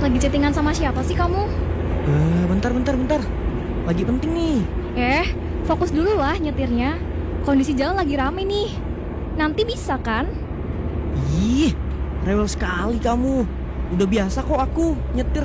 Lagi chattingan sama siapa sih kamu? Bentar. Lagi penting nih. Fokus dulu lah nyetirnya. Kondisi jalan lagi rame nih. Nanti bisa kan? Ih, rewel sekali kamu. Udah biasa kok aku nyetir